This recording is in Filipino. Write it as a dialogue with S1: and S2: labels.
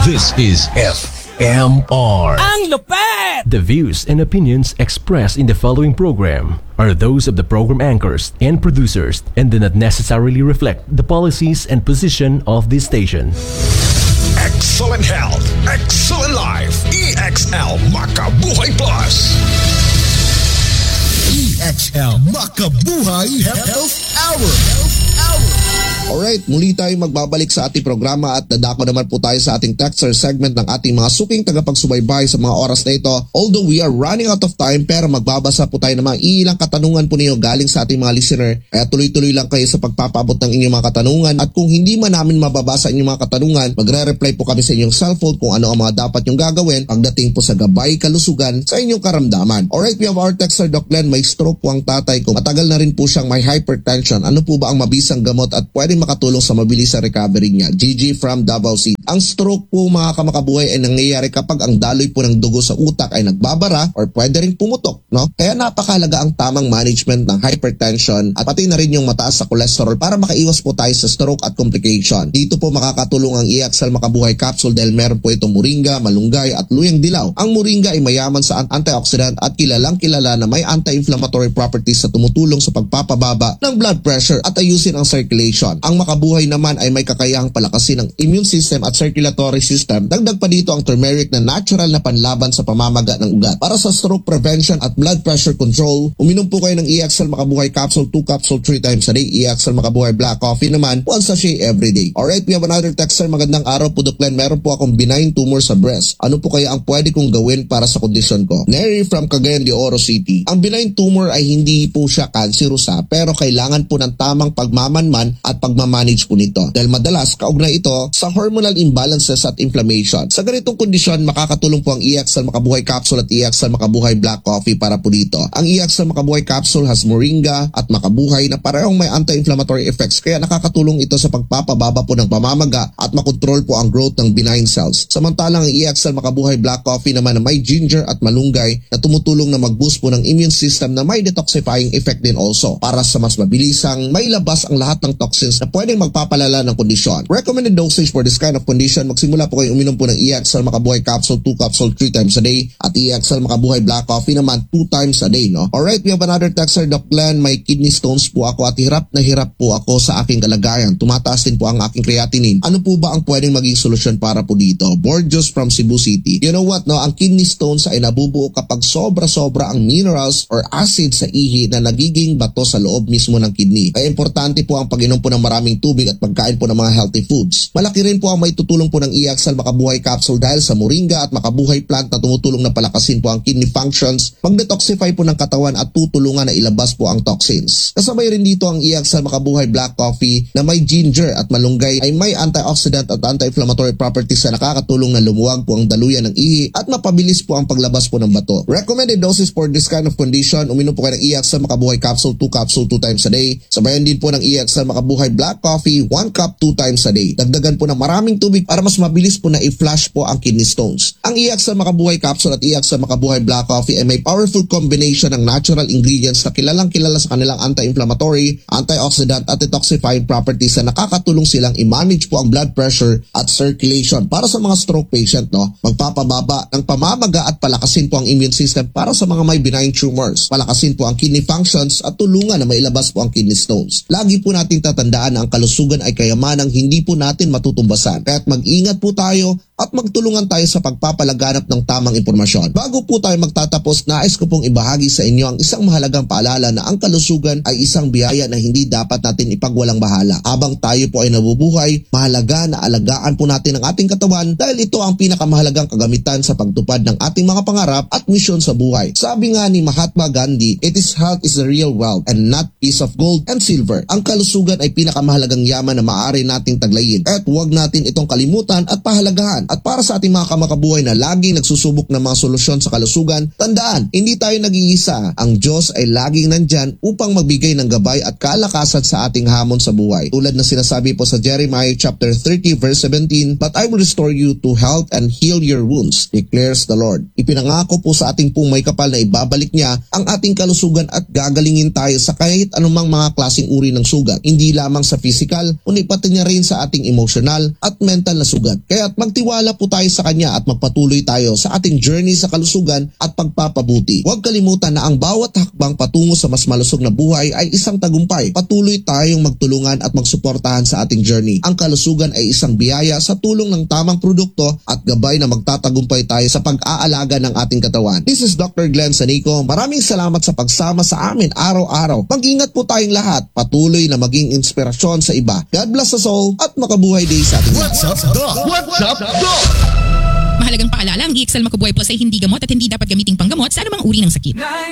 S1: This is FMR.
S2: Ang lupet!
S3: The views and opinions expressed in the following program are those of the program anchors and producers and do not necessarily reflect the policies and position of this station.
S1: Excellent health, excellent life. EXL Makabuhay Plus.
S4: EXL Makabuhay Health Hour.
S5: Alright, muli tayo magbabalik sa ating programa at dadako naman po tayo sa ating texter segment ng ating mga suking tagapagsubaybay sa mga oras na ito. Although we are running out of time, pero magbabasa po tayo ng mga ilang katanungan po ninyo galing sa ating mga listener. Kaya tuloy-tuloy lang kayo sa pagpapaabot ng inyong mga katanungan. At kung hindi man namin mababasa inyong mga katanungan, magre-reply po kami sa inyong cellphone kung ano ang mga dapat yung gagawin pagdating po sa gabay kalusugan sa inyong karamdaman. Alright, we have our texter, Doc Glenn. May stroke po ang tatay ko. Matagal na rin po siyang may hypertension. Ano po ba ang mabisang gamot at pwede makatulong sa mabilis sa recovery niya? Gigi from Davao City. Ang stroke po mga kamakabuhay ay nangyayari kapag ang daloy po ng dugo sa utak ay nagbabara or pwede rin pumutok, no? Kaya napakahalaga ang tamang management ng hypertension at pati na rin yung mataas sa cholesterol para makaiwas po tayo sa stroke at complication. Dito po makakatulong ang EXL Makabuhay Capsule dahil meron po itong moringa, malunggay at luyang dilaw. Ang moringa ay mayaman sa antioxidant at kilalang kilala na may anti-inflammatory properties sa tumutulong sa pagpapababa ng blood pressure at ayusin ang circulation. Ang makabuhay naman ay may kakayahang palakasin ng immune system at circulatory system. Dagdag pa dito ang turmeric na natural na panlaban sa pamamaga ng ugat. Para sa stroke prevention at blood pressure control, uminom po kayo ng EXL Makabuhay Capsule 2 capsule 3 times a day. EXL Makabuhay Black Coffee naman, 1 sachet every day. Alright, we have another texter. Magandang araw po, Doc Glenn. Meron po akong benign tumor sa breast. Ano po kaya ang pwede kong gawin para sa kondisyon ko? Neri from Cagayan de Oro City. Ang benign tumor ay hindi po siya cancerosa pero kailangan po ng tamang pagmamanman at pagmamanage po nito. Dahil madalas kaugnay ito sa hormonal imbalances at inflammation. Sa ganitong kondisyon, makakatulong po ang EXL Makabuhay Capsule at EXL Makabuhay Black Coffee para po dito. Ang EXL Makabuhay Capsule has moringa at makabuhay na parehong may anti-inflammatory effects kaya nakakatulong ito sa pagpapababa po ng pamamaga at makontrol po ang growth ng benign cells. Samantalang ang EXL Makabuhay Black Coffee naman na may ginger at malunggay na tumutulong na mag-boost po ng immune system na may detoxifying effect din also para sa mas mabilisang mailabas ang lahat ng toxins na pwedeng magpapalala ng kondisyon. Recommended dosage for this kind of condition, magsimula po kayo uminom po ng EXL Makabuhay Capsule 2 capsule 3 times a day at EXL Makabuhay Black Coffee naman 2 times a day, no? Alright, we have another texter, Doc Glenn. May kidney stones po ako at hirap na hirap po ako sa aking kalagayan. Tumataas din po ang aking creatinine. Ano po ba ang pwedeng maging solusyon para po dito? Borgios from Cebu City. You know what, no? Ang kidney stones ay nabubuo kapag sobra-sobra ang minerals or acid sa ihi na nagiging bato sa loob mismo ng kidney. Kaya importante po ang pag-inom po ng maraming tubig at pagkain po ng mga healthy foods. Malaki rin po ang may tutulong po ng EXL Makabuhay Capsule dahil sa moringa at makabuhay plant na tumutulong na palakasin po ang kidney functions, mag-detoxify po ng katawan at tutulungan na ilabas po ang toxins. Kasabay rin dito ang EXL Makabuhay Black Coffee na may ginger at malunggay ay may antioxidant at anti-inflammatory properties na nakakatulong na lumuwag po ang daluyan ng ihi at mapabilis po ang paglabas po ng bato. Recommended doses for this kind of condition, uminom po kayo ng EXL Makabuhay Capsule 2 capsule 2 times a day. Sabayan din po ng EXL Makabuhay Black Coffee 1 cup 2 times a day. Dagdagan po ng maraming tubig para mas mabilis po na i-flush po ang kidney stones. Ang EXL Makabuhay Capsule at EXL Makabuhay Black Coffee ay may powerful combination ng natural ingredients na kilalang kilala sa kanilang anti-inflammatory, antioxidant at detoxifying properties na nakakatulong silang i-manage po ang blood pressure at circulation. Para sa mga stroke patient, no, magpapababa ng pamamaga at palakasin po ang immune system para sa mga may benign tumors. Palakasin po ang kidney functions at tulungan na mailabas po ang kidney stones. Lagi po natin tatandaan na ang kalusugan ay kayamanang hindi po natin matutumbasan. Kaya't mag-ingat po tayo at magtulungan tayo sa pagpapalaganap ng tamang impormasyon. Bago po tayo magtatapos, nais ko pong ibahagi sa inyo ang isang mahalagang paalala na ang kalusugan ay isang biyaya na hindi dapat natin ipagwalang bahala. Habang tayo po ay nabubuhay, mahalaga na alagaan po natin ang ating katawan dahil ito ang pinakamahalagang kagamitan sa pagtupad ng ating mga pangarap at misyon sa buhay. Sabi nga ni Mahatma Gandhi, "It is health is the real wealth and not piece of gold and silver." Ang kalusugan ay pinakamahalagang yaman na maaari nating taglayin at huwag natin itong kalimutan at pahalagahan. At para sa ating mga kamakabuhay na laging nagsusubok ng mga solusyon sa kalusugan, tandaan, hindi tayo nag-iisa. Ang Diyos ay laging nandyan upang magbigay ng gabay at kalakasan sa ating hamon sa buhay. Tulad na sinasabi po sa Jeremiah chapter 30 verse 17, "But I will restore you to health and heal your wounds, declares the Lord." Ipinangako po sa ating pong may kapal na ibabalik niya ang ating kalusugan at gagalingin tayo sa kahit anumang mga klaseng uri ng sugat. Hindi lamang sa physical, kundi pati niya rin sa ating emotional at mental na sugat. Kaya magtiwala po tayo sa Kanya at magpatuloy tayo sa ating journey sa kalusugan at pagpapabuti. Huwag kalimutan na ang bawat hakbang patungo sa mas malusog na buhay ay isang tagumpay. Patuloy tayong magtulungan at magsuportahan sa ating journey. Ang kalusugan ay isang biyaya sa tulong ng tamang produkto at gabay na magtatagumpay tayo sa pag-aalaga ng ating katawan. This is Dr. Glenn Sanico. Maraming salamat sa pagsama sa amin araw-araw. Mag-ingat po tayong lahat. Patuloy na maging inspirasyon sa iba. God bless us all at makabuhay day sa ating
S4: What's up, Doc?
S1: What's up, Doc?
S2: Mahalagang paalala, ang EXL Macabuhay Plus ay hindi gamot at hindi dapat gamiting panggamot sa anumang uri ng sakit.